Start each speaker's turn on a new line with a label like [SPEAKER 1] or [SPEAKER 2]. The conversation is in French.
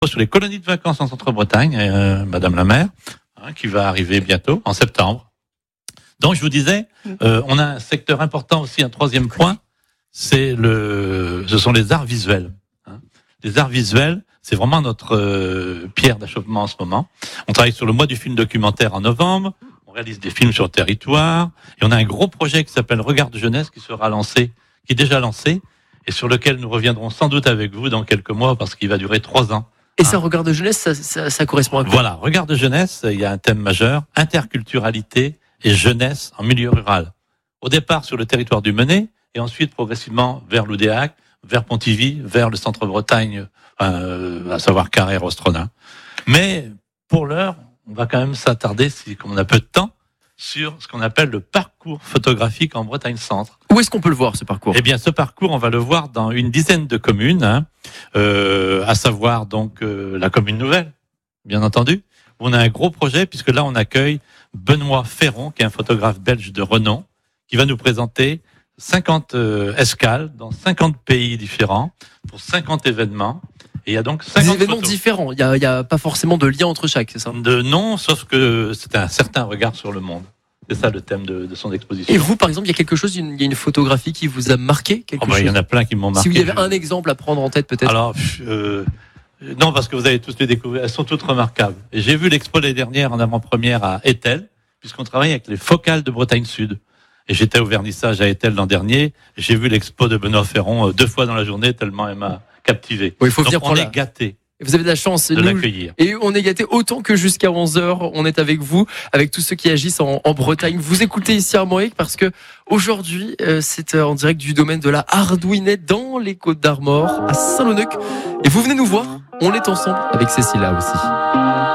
[SPEAKER 1] sur les colonies de vacances en Centre-Bretagne, Madame la maire, qui va arriver bientôt, en septembre. Donc, je vous disais, on a un secteur important aussi, un troisième point, ce sont les arts visuels. Les arts visuels, c'est vraiment notre pierre d'achoppement en ce moment. On travaille sur le mois du film documentaire en novembre, on réalise des films sur le territoire, et on a un gros projet qui s'appelle Regard de jeunesse qui est déjà lancé, et sur lequel nous reviendrons sans doute avec vous dans quelques mois, parce qu'il va durer 3 ans.
[SPEAKER 2] Et ça, Regard de jeunesse, ça correspond à quoi?
[SPEAKER 1] Voilà, Regard de jeunesse, il y a un thème majeur, interculturalité et jeunesse en milieu rural. Au départ sur le territoire du Menet, et ensuite progressivement vers l'Oudéac, vers Pontivy, vers le Centre-Bretagne, à savoir Carrère, Ostronin. Mais pour l'heure, on va quand même s'attarder, comme on a peu de temps, sur ce qu'on appelle le parcours photographique en Bretagne Centre.
[SPEAKER 2] Où est-ce qu'on peut le voir, ce parcours?
[SPEAKER 1] Eh bien, ce parcours, on va le voir dans une dizaine de communes, à savoir donc la commune nouvelle, bien entendu. On a un gros projet, puisque là, on accueille Benoît Ferron, qui est un photographe belge de renom, qui va nous présenter 50 escales dans 50 pays différents, pour 50 événements. Et il y a donc 50
[SPEAKER 2] des événements
[SPEAKER 1] photos
[SPEAKER 2] différents. Il y a pas forcément de lien entre chaque, c'est ça?
[SPEAKER 1] Non, sauf que c'est un certain regard sur le monde. C'est ça le thème de son exposition.
[SPEAKER 2] Et vous, par exemple, il y a quelque chose, il y a une photographie qui vous a marqué quelque chose?
[SPEAKER 1] Il y en a plein qui m'ont marqué.
[SPEAKER 2] Si vous avez un exemple à prendre en tête, peut-être.
[SPEAKER 1] Alors, non, parce que vous allez tous les découvrir. Elles sont toutes remarquables. Et j'ai vu l'expo l'année dernière en avant-première à Etel, puisqu'on travaille avec les focales de Bretagne Sud. Et j'étais au vernissage à Etel l'an dernier. J'ai vu l'expo de Benoît Ferron 2 fois dans la journée, tellement elle m'a captivé.
[SPEAKER 2] Oui, il faut
[SPEAKER 1] donc,
[SPEAKER 2] venir
[SPEAKER 1] on est gâtés.
[SPEAKER 2] Vous avez de la chance
[SPEAKER 1] de l'accueillir.
[SPEAKER 2] Et on est gâtés autant que jusqu'à 11h. On est avec vous, avec tous ceux qui agissent en Bretagne. Vous écoutez ici Armorique parce que aujourd'hui, c'est en direct du domaine de la Hardouinette dans les Côtes d'Armor, à Saint-Loneuc. Et vous venez nous voir. On est ensemble avec Cécile là aussi.